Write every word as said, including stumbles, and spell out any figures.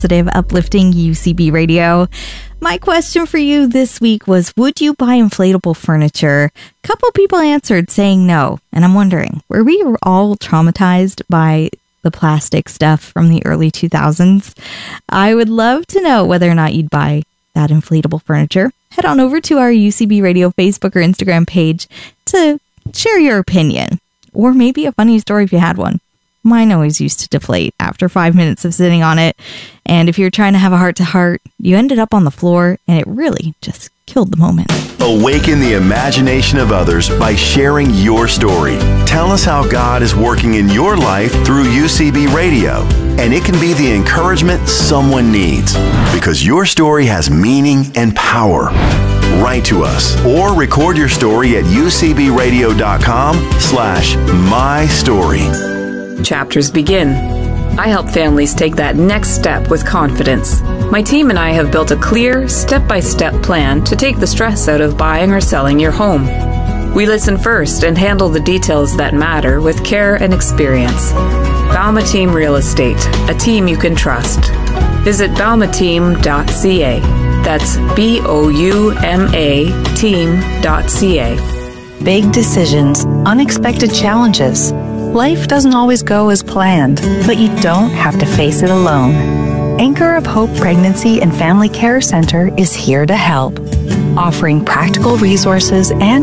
positive, uplifting U C B Radio. My question for you this week was, would you buy inflatable furniture? A couple people answered saying no, and I'm wondering, were we all traumatized by the plastic stuff from the early two thousands? I would love to know whether or not you'd buy that inflatable furniture. Head on over to our U C B Radio Facebook or Instagram page to share your opinion, or maybe a funny story if you had one. Mine always used to deflate after five minutes of sitting on it. And if you're trying to have a heart-to-heart, you ended up on the floor, and it really just killed the moment. Awaken the imagination of others by sharing your story. Tell us how God is working in your life through U C B Radio. And it can be the encouragement someone needs, because your story has meaning and power. Write to us or record your story at ucbradio.com slash my story. Chapters begin. I help families take that next step with confidence. My team and I have built a clear, step-by-step plan to take the stress out of buying or selling your home. We listen first and handle the details that matter with care and experience. Bauma Team Real Estate, a team you can trust. Visit bauma team dot c a. That's B O U M A team dot c a. Big decisions, unexpected challenges. Life doesn't always go as planned, but you don't have to face it alone. Anchor of Hope Pregnancy and Family Care Center is here to help, offering practical resources and